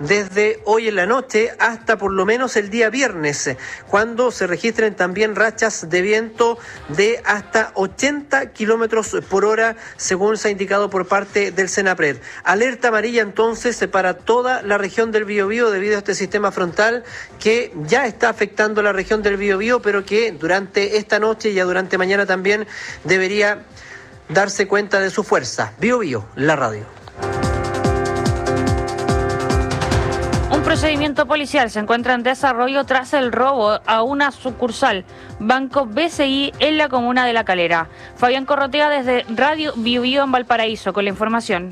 desde hoy en la noche hasta por lo menos el día viernes, cuando se registren también rachas de viento de hasta 80 kilómetros por hora, según se ha indicado por parte del Senapred. Alerta amarilla entonces para toda la región del Biobío debido a este sistema frontal que ya está afectando la región del Biobío, pero que durante esta noche y ya durante mañana también debería darse cuenta de su fuerza. Biobío, la radio. Un procedimiento policial se encuentra en desarrollo tras el robo a una sucursal Banco BCI en la comuna de La Calera. Fabián Corrotea desde Radio Biobío en Valparaíso con la información.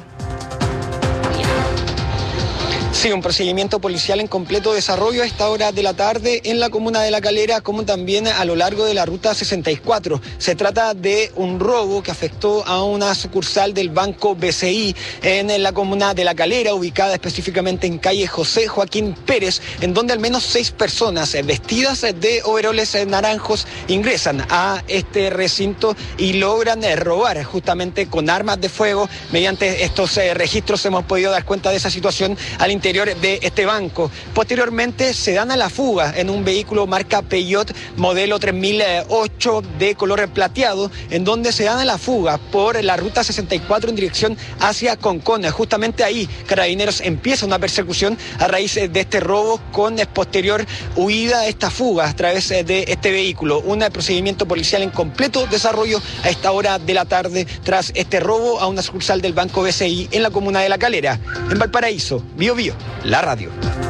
Sí, un procedimiento policial en completo desarrollo a esta hora de la tarde en la comuna de La Calera, como también a lo largo de la ruta 64. Se trata de un robo que afectó a una sucursal del Banco BCI en la comuna de La Calera, ubicada específicamente en calle José Joaquín Pérez, en donde al menos 6 personas vestidas de overoles naranjos ingresan a este recinto y logran robar justamente con armas de fuego. Mediante estos registros hemos podido dar cuenta de esa situación al interior de este banco. Posteriormente se dan a la fuga en un vehículo marca Peugeot modelo 3008 de color plateado, en donde se dan a la fuga por la ruta 64 en dirección hacia Concón. Justamente ahí Carabineros empieza una persecución a raíz de este robo con posterior huida de esta fuga a través de este vehículo. Un procedimiento policial en completo desarrollo a esta hora de la tarde tras este robo a una sucursal del Banco BCI en la comuna de La Calera. En Valparaíso, Biobío, la radio.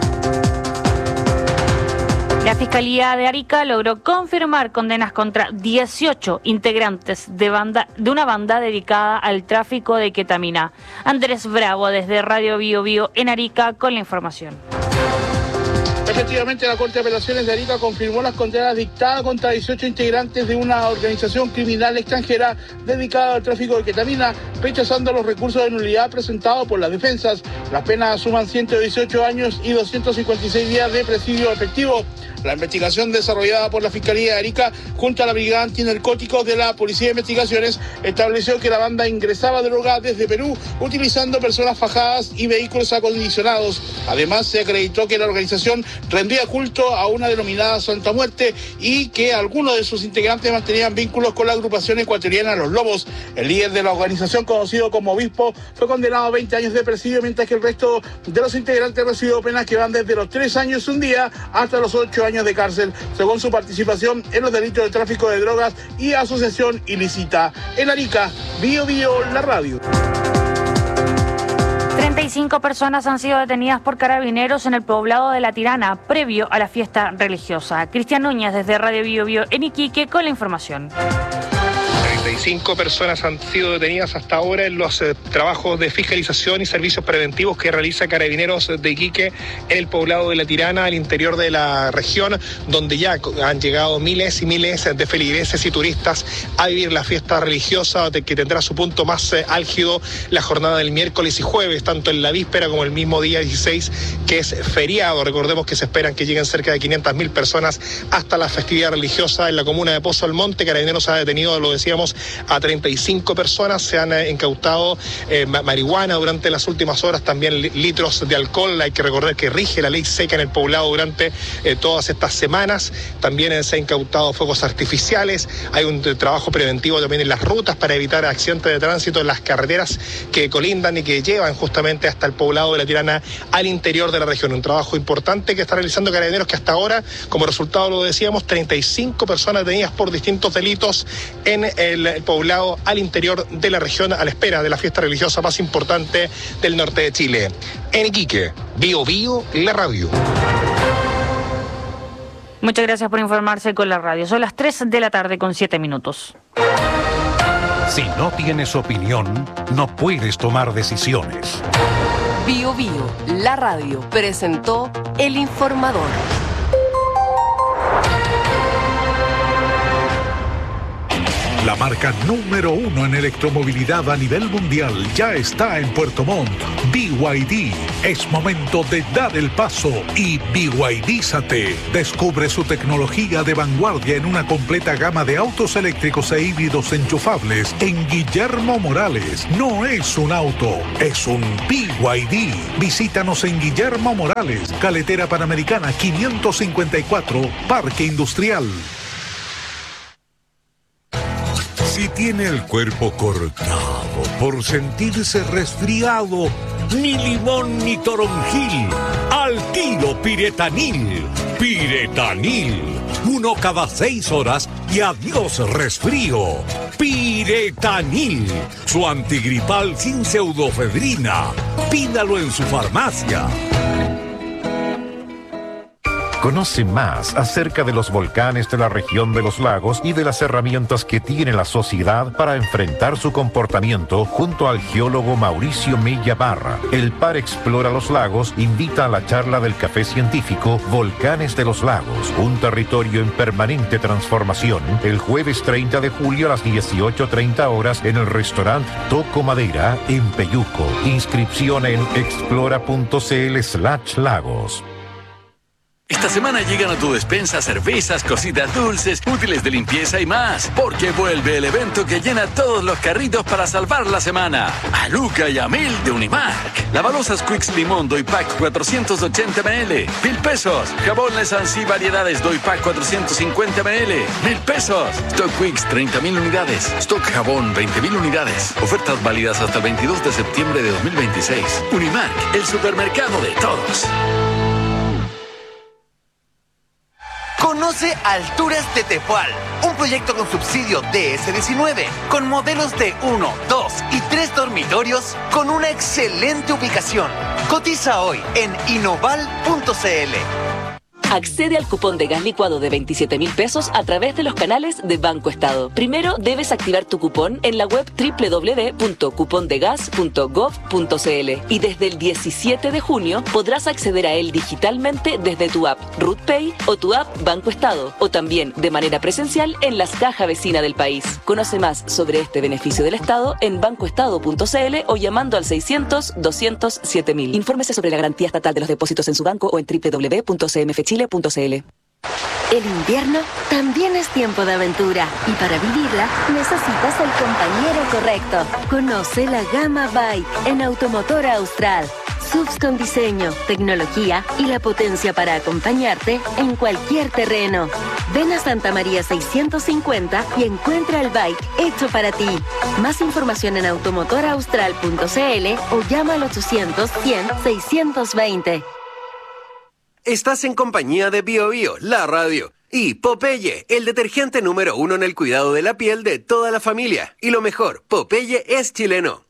La Fiscalía de Arica logró confirmar condenas contra 18 integrantes de una banda dedicada al tráfico de ketamina. Andrés Bravo desde Radio Biobío en Arica con la información. Efectivamente, la Corte de Apelaciones de Arica confirmó las condenas dictadas contra 18 integrantes de una organización criminal extranjera dedicada al tráfico de ketamina, rechazando los recursos de nulidad presentados por las defensas. Las penas suman 118 años y 256 días de presidio efectivo. La investigación desarrollada por la Fiscalía de Arica junto a la Brigada Antinarcóticos de la Policía de Investigaciones estableció que la banda ingresaba droga desde Perú utilizando personas fajadas y vehículos acondicionados. Además, se acreditó que la organización rendía culto a una denominada Santa Muerte y que algunos de sus integrantes mantenían vínculos con la agrupación ecuatoriana Los Lobos. El líder de la organización, conocido como Obispo, fue condenado a 20 años de presidio, mientras que el resto de los integrantes recibió penas que van desde los 3 años un día hasta los 8 años de cárcel, según su participación en los delitos de tráfico de drogas y asociación ilícita. En Arica, Biobío, la radio. 35 personas han sido detenidas por carabineros en el poblado de La Tirana, previo a la fiesta religiosa. Cristian Núñez desde Radio Biobío en Iquique con la información. 35 personas han sido detenidas hasta ahora en los trabajos de fiscalización y servicios preventivos que realiza Carabineros de Iquique en el poblado de La Tirana, al interior de la región, donde ya han llegado miles y miles de feligreses y turistas a vivir la fiesta religiosa, que tendrá su punto más álgido la jornada del miércoles y jueves, tanto en la víspera como el mismo día 16, que es feriado. Recordemos que se esperan que lleguen cerca de 500.000 personas hasta la festividad religiosa en la comuna de Pozo Almonte. Carabineros ha detenido, lo decíamos, a 35 personas, se han incautado marihuana durante las últimas horas, también litros de alcohol. Hay que recordar que rige la ley seca en el poblado durante todas estas semanas. También se han incautado fuegos artificiales. Hay un trabajo preventivo también en las rutas para evitar accidentes de tránsito en las carreteras que colindan y que llevan justamente hasta el poblado de La Tirana al interior de la región. Un trabajo importante que está realizando Carabineros, que hasta ahora, como resultado, lo decíamos, 35 personas detenidas por distintos delitos en el poblado al interior de la región, a la espera de la fiesta religiosa más importante del norte de Chile. En Iquique, Biobío, la radio. Muchas gracias por informarse con la radio. Son las 3 de la tarde con 7 minutos. Si no tienes opinión, no puedes tomar decisiones. Biobío, la radio, presentó El Informador. La marca número 1 en electromovilidad a nivel mundial ya está en Puerto Montt. BYD. Es momento de dar el paso y BYDízate. Descubre su tecnología de vanguardia en una completa gama de autos eléctricos e híbridos enchufables en Guillermo Morales. No es un auto, es un BYD. Visítanos en Guillermo Morales, Carretera Panamericana 554, Parque Industrial. Si tiene el cuerpo cortado por sentirse resfriado, ni limón ni toronjil, al tiro Piretanil. Piretanil, 1 cada 6 horas y adiós resfrío. Piretanil, su antigripal sin pseudofedrina. Pídalo en su farmacia. Conoce más acerca de los volcanes de la región de los lagos y de las herramientas que tiene la sociedad para enfrentar su comportamiento junto al geólogo Mauricio Mella Barra. El Par Explora los Lagos invita a la charla del café científico Volcanes de los Lagos, un territorio en permanente transformación, el jueves 30 de julio a las 18:30 horas en el restaurante Toco Madera en Peyuco. Inscripción en explora.cl/lagos. Esta semana llegan a tu despensa cervezas, cositas dulces, útiles de limpieza y más, porque vuelve el evento que llena todos los carritos para salvar la semana. A Luca y a Mil de Unimark. Lavalosas Quicks Limón Doy Pack 480 ml, 1,000 pesos. Jabón Lesansi Variedades Doy Pack 450 ml, 1,000 pesos. Stock Quicks 30,000 unidades. Stock Jabón 20,000 unidades. Ofertas válidas hasta el 22 de septiembre de 2026. Unimark, el supermercado de todos. Conoce Alturas de Tepual, un proyecto con subsidio DS-19, con modelos de 1, 2 y 3 dormitorios con una excelente ubicación. Cotiza hoy en inoval.cl. Accede al cupón de gas licuado de 27,000 pesos a través de los canales de Banco Estado. Primero debes activar tu cupón en la web www.cupondegas.gov.cl y desde el 17 de junio podrás acceder a él digitalmente desde tu app RootPay o tu app Banco Estado, o también de manera presencial en las cajas vecinas del país. Conoce más sobre este beneficio del Estado en bancoestado.cl o llamando al 600-200-7000. Infórmese sobre la garantía estatal de los depósitos en su banco o en www.cmfchile.cl. El invierno también es tiempo de aventura y para vivirla necesitas el compañero correcto. Conoce la gama Bike en Automotor Austral. SUVs con diseño, tecnología y la potencia para acompañarte en cualquier terreno. Ven a Santa María 650 y encuentra el bike hecho para ti. Más información en automotoraustral.cl o llama al 800-100-620. Estás en compañía de BioBio, la radio, y Popeye, el detergente número 1 en el cuidado de la piel de toda la familia. Y lo mejor, Popeye es chileno.